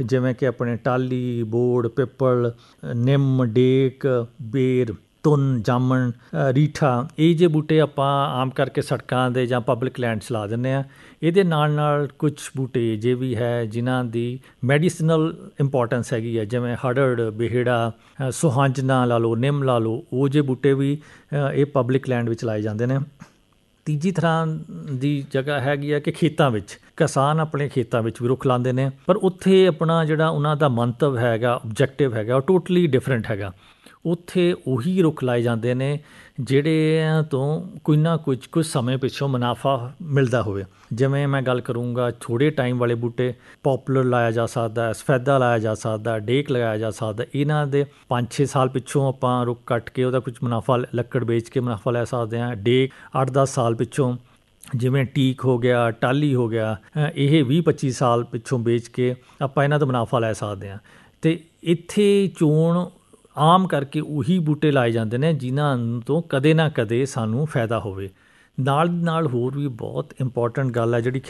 ਜਿਵੇਂ ਕਿ ਆਪਣੇ ਟਾਹਲੀ, ਬੋੜ, ਪਿੱਪਲ, ਨਿੰਮ, ਡੇਕ, ਬੇਰ, ਧੁੰਨ, ਜਾਮਣ, ਰੀਠਾ, ਇਹ ਜਿਹੇ ਬੂਟੇ ਆਪਾਂ ਆਮ ਕਰਕੇ ਸੜਕਾਂ ਦੇ ਜਾਂ ਪਬਲਿਕ ਲੈਂਡ 'ਚ ਲਾ ਦਿੰਦੇ ਹਾਂ। ਇਹਦੇ ਨਾਲ ਕੁਛ ਬੂਟੇ ਜੇ ਵੀ ਹੈ ਜਿਨ੍ਹਾਂ ਦੀ ਮੈਡੀਸਨਲ ਇੰਪੋਰਟੈਂਸ ਹੈਗੀ ਹੈ, ਜਿਵੇਂ ਹੜੜ, ਬੇਹੜਾ, ਸੁਹਾਂਜਣਾ ਲਾ ਲਓ, ਨਿੰਮ ਲਾ ਲਓ, ਉਹ ਜਿਹੇ ਬੂਟੇ ਵੀ ਇਹ ਪਬਲਿਕ ਲੈਂਡ ਵਿੱਚ ਲਾਏ ਜਾਂਦੇ ਨੇ। ਤੀਜੀ ਤਰ੍ਹਾਂ ਦੀ ਜਗ੍ਹਾ ਹੈਗੀ ਹੈ ਕਿ ਖੇਤਾਂ ਵਿੱਚ ਕਿਸਾਨ ਆਪਣੇ ਖੇਤਾਂ ਵਿੱਚ ਵੀ ਰੁੱਖ ਲਾਉਂਦੇ ਨੇ, ਪਰ ਉੱਥੇ ਆਪਣਾ ਜਿਹੜਾ ਉਹਨਾਂ ਦਾ ਮੰਤਵ ਹੈਗਾ, ਓਬਜੈਕਟਿਵ ਹੈਗਾ, ਉਹ ਟੋਟਲੀ ਡਿਫਰੈਂਟ ਹੈਗਾ। ਉੱਥੇ ਉਹੀ ਰੁੱਖ ਲਾਏ ਜਾਂਦੇ ਨੇ ਜਿਹੜਿਆਂ ਤੋਂ ਕੋਈ ਨਾ ਕੁਝ ਸਮੇਂ ਪਿੱਛੋਂ ਮੁਨਾਫਾ ਮਿਲਦਾ ਹੋਵੇ। ਜਿਵੇਂ ਮੈਂ ਗੱਲ ਕਰੂੰਗਾ ਥੋੜ੍ਹੇ ਟਾਈਮ ਵਾਲੇ ਬੂਟੇ, ਪੋਪੂਲਰ ਲਾਇਆ ਜਾ ਸਕਦਾ, ਸਫੈਦਾ ਲਾਇਆ ਜਾ ਸਕਦਾ, ਡੇਕ ਲਗਾਇਆ ਜਾ ਸਕਦਾ। ਇਹਨਾਂ ਦੇ 5-6 ਸਾਲ ਪਿੱਛੋਂ ਆਪਾਂ ਰੁੱਖ ਕੱਟ ਕੇ ਉਹਦਾ ਕੁਝ ਮੁਨਾਫਾ, ਲੱਕੜ ਵੇਚ ਕੇ ਮੁਨਾਫਾ ਲੈ ਸਕਦੇ ਹਾਂ। ਡੇਕ 8-10 ਸਾਲ ਪਿੱਛੋਂ, ਜਿਵੇਂ ਟੀਕ ਹੋ ਗਿਆ, ਟਾਹਲੀ ਹੋ ਗਿਆ, ਇਹ 20-25 ਸਾਲ ਪਿੱਛੋਂ ਵੇਚ ਕੇ ਆਪਾਂ ਇਹਨਾਂ ਦਾ ਮੁਨਾਫਾ ਲੈ ਸਕਦੇ ਹਾਂ। ਅਤੇ ਇੱਥੇ ਚੋਣ ਆਮ ਕਰਕੇ ਉਹੀ ਬੂਟੇ ਲਾਏ ਜਾਂਦੇ ਨੇ ਜਿਨ੍ਹਾਂ ਤੋਂ ਕਦੇ ਨਾ ਕਦੇ ਸਾਨੂੰ ਫਾਇਦਾ ਹੋਵੇ। ਨਾਲ ਦੀ ਨਾਲ ਹੋਰ ਵੀ ਬਹੁਤ ਇੰਪੋਰਟੈਂਟ ਗੱਲ ਹੈ ਜਿਹੜੀ